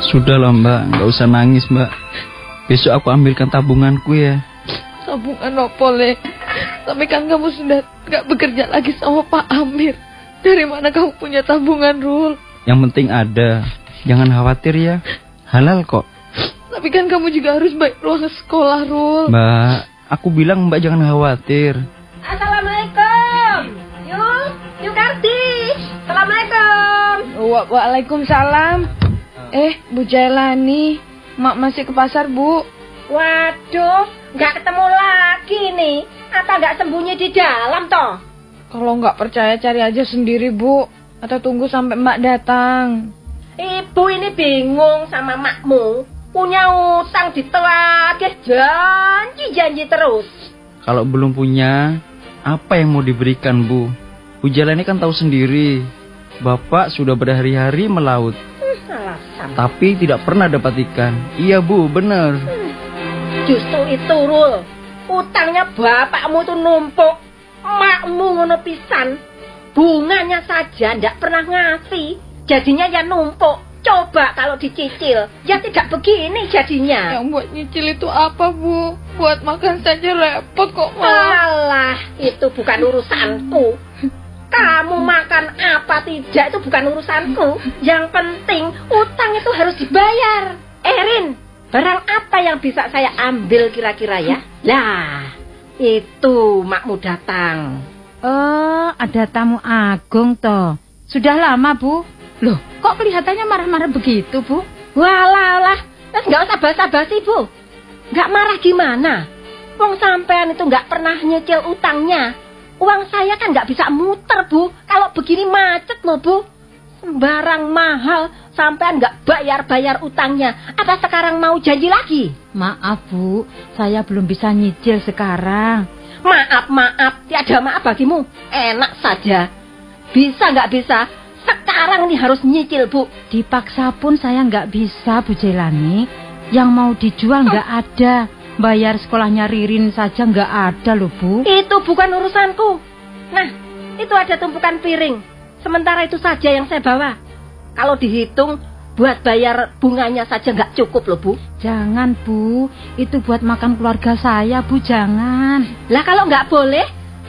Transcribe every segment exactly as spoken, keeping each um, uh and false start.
Sudahlah Mbak, nggak usah nangis Mbak. Besok aku ambilkan tabunganku ya. Tabungan apa, Le? Tapi kan kamu sudah nggak bekerja lagi sama Pak Amir. Dari mana kamu punya tabungan, Rul? Yang penting ada. Jangan khawatir ya. Halal kok. Tapi kan kamu juga harus bayar uang sekolah, Rul. Mbak, aku bilang Mbak jangan khawatir. Assalamualaikum. Yuk, Yuk Kardi. Assalamualaikum. Wa Waalaikumsalam. Eh, Bu Jailani, Mak masih ke pasar, Bu. Waduh, nggak ketemu lagi nih. Apa nggak sembunyi di dalam toh? Kalau nggak percaya cari aja sendiri, Bu. Atau tunggu sampai Mak datang. Ibu ini bingung sama makmu. Punya utang ditagih, janji-janji terus. Kalau belum punya, apa yang mau diberikan, Bu? Bu Jailani kan tahu sendiri. Bapak sudah berhari-hari melaut. Hmm, alasan. Tapi tidak pernah dapat ikan. Iya, Bu, benar. Hmm, justru itu, Rul. Utangnya bapakmu tuh numpuk. Makmu ngono pisan. Bunganya saja ndak pernah ngasih. Jadinya ya numpuk. Coba kalau dicicil, ya tidak begini jadinya. Yang buat nyicil itu apa, Bu? Buat makan saja repot kok, Mak. Alah, itu bukan urusanku. Kamu makan apa tidak itu bukan urusanku. Yang penting utang itu harus dibayar. Erin, barang apa yang bisa saya ambil kira-kira ya? Lah, itu makmu datang. Oh, ada tamu agung toh. Sudah lama, Bu. Loh, kok kelihatannya marah-marah begitu, Bu? Walah, lah, nggak usah basa-basi, Bu. Nggak marah gimana? Wong sampean itu nggak pernah nyicil utangnya. Uang saya kan nggak bisa muter, Bu. Kalau begini macet loh, Bu. Sembarang mahal, sampean nggak bayar-bayar utangnya. Apa sekarang mau janji lagi? Maaf, Bu. Saya belum bisa nyicil sekarang. Maaf, maaf. Tiada maaf bagimu. Enak saja. Bisa nggak bisa? Sekarang ini harus nyicil, Bu. Dipaksa pun saya nggak bisa, Bu Jailani. Yang mau dijual nggak ada. Bayar sekolahnya Ririn saja nggak ada loh, Bu. Itu bukan urusanku. Nah, itu ada tumpukan piring. Sementara itu saja yang saya bawa. Kalau dihitung, buat bayar bunganya saja nggak cukup loh, Bu. Jangan, Bu. Itu buat makan keluarga saya, Bu. Jangan. Lah kalau nggak boleh,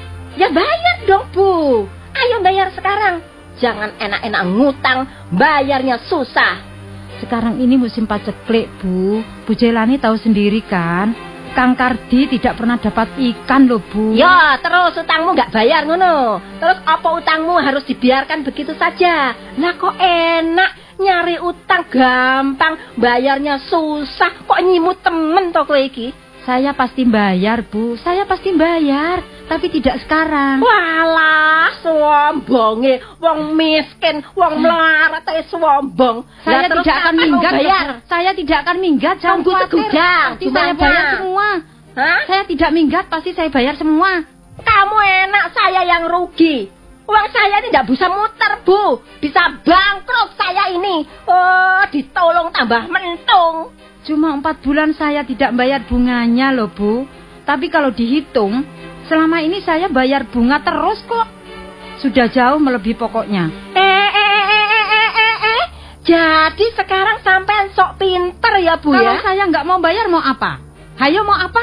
ya bayar dong, Bu. Ayo bayar sekarang. Jangan enak-enak ngutang, bayarnya susah. Sekarang ini musim paceklik, Bu. Bu Jailani tahu sendiri kan, Kang Kardi tidak pernah dapat ikan loh, Bu. Ya, terus utangmu nggak bayar ngono. Terus apa utangmu harus dibiarkan begitu saja? Lah kok enak, nyari utang gampang, bayarnya susah. Kok nyimut temen toh kowe iki? Saya pasti bayar, Bu. Saya pasti bayar, tapi tidak sekarang. Walah, sombonge, wong miskin, wong melarat ae sombong. Saya Lah, tidak akan minggat. Bayar. Saya tidak akan minggat, jangan Tunggu khawatir. segudang, Pasti saya bayar semua. Hah? Saya tidak minggat, pasti saya bayar semua. Kamu enak, saya yang rugi. Uang saya ini tidak bisa muter, Bu. Bisa bangkrut saya ini. Oh, ditolong tambah mentung. Cuma empat bulan saya tidak bayar bunganya loh, Bu. Tapi kalau dihitung, selama ini saya bayar bunga terus kok. Sudah jauh melebihi pokoknya. Eh, eh, eh, eh, eh, eh, eh. Jadi sekarang sampean sok pinter ya, Bu. Kalau Ya? saya nggak mau bayar mau apa? Hayo mau apa?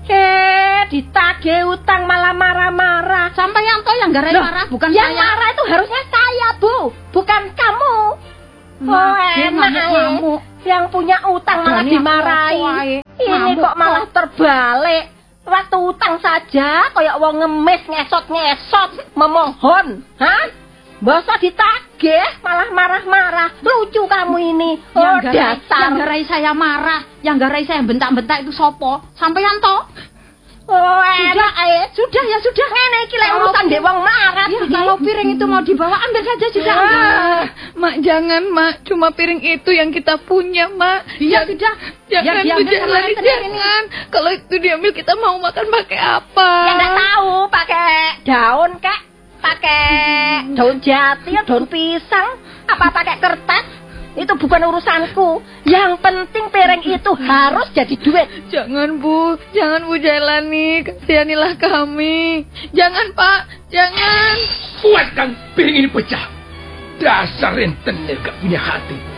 Eh, ditagih utang malah marah-marah. Sampai yang toh yang garai Loh, marah, bukan yang saya. marah itu harusnya saya, Bu. Bukan kamu. Oh, Dia enak ngamuk-ngamuk. Yang punya utang malah Berani dimarahi. aku ae. Ini Ngamuk kok malah terbalik. Waktu utang saja kayak wong ngemis ngesot-ngesot memohon. Hah? Masa ditagih malah marah-marah. Lucu kamu ini. Oh, Yang garai, dasar. yang garai saya marah, yang garai saya bentak-bentak itu sopo? Sampeyan toh? Oh, enak ae. Sudah ya sudah. Ngene iki lek Kalau urusan pi- dek wong marah. Ya, kalau piring itu mau dibawa ambil saja sudah. Ah, Mak, jangan, Mak. Cuma piring itu yang kita punya, Mak. Ya Jangan- sudah. Jangan, Ya, Bu diambil sama Jailani, rentenir ini. jangan. Kalau itu diambil, kita mau makan pakai apa? Ya enggak tahu pakai daun kek, pakai daun jati, daun pisang, apa pakai kertas? Itu bukan urusanku. Yang penting piring itu harus jadi duit. Jangan, Bu. Jangan, Bu Jailani. Kasihanilah kami. Jangan, Pak. Jangan. Buatkan piring ini pecah. Dasar rentenir gak punya hati.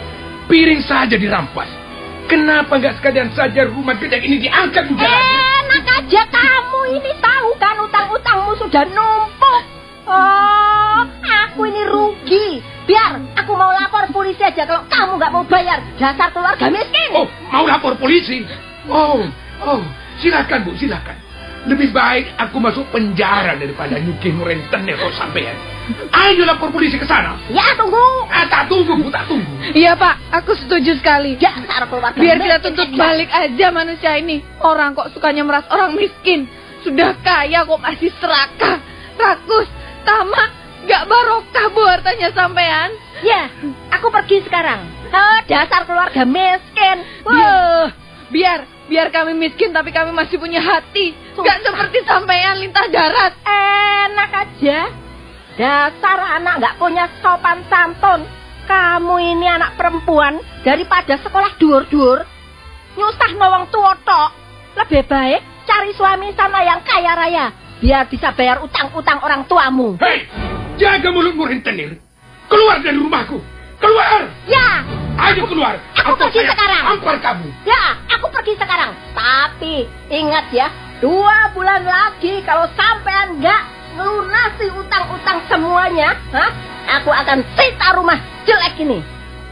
Piring saja dirampas. Kenapa nggak sekalian saja rumah gede ini diangkat ujarannya? Enak aja kamu ini, tahu kan utang-utangmu sudah numpuk. Oh, aku ini rugi. Biar aku mau lapor polisi aja kalau kamu nggak mau bayar. Dasar keluarga miskin. Oh, mau lapor polisi? Oh, oh, silakan Bu, silakan. Lebih baik aku masuk penjara daripada nyukin rentenir kok sampean. Ayo lapor polisi ke sana. Ya, tunggu. Ah, tak tunggu, Bu, tak tunggu. Iya Pak, aku setuju sekali. Dasar keluarga Biar kita miskin tuntut aja. balik aja manusia ini. Orang kok sukanya meras orang miskin. Sudah kaya kok masih serakah, rakus, tamak, gak barokah bu hartanya sampean. Ya, aku pergi sekarang. Oh, dasar keluarga miskin. Biar, Wah. biar, biar kami miskin tapi kami masih punya hati. Gak seperti sampean lintah darat. Enak aja. Dasar anak nggak punya sopan santun. Kamu ini anak perempuan, daripada sekolah dur-dur, nyusah nawang tua tok. Lebih baik cari suami sana yang kaya raya, biar bisa bayar utang-utang orang tuamu. Hei, jaga mulutmu rentenir. Keluar dari rumahku. Keluar. Ya, Ayo keluar. aku atau pergi saya sekarang. tampar kamu. ya, aku pergi sekarang. Tapi ingat ya, dua bulan lagi kalau sampean nggak ngelunasi utang-utang semuanya, hah? Aku akan sita rumah jelek ini.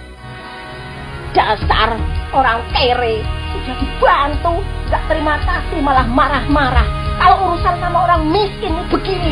Dasar orang kere, sudah dibantu, nggak terima kasih malah marah-marah. Kalau urusan sama orang miskin ini begini.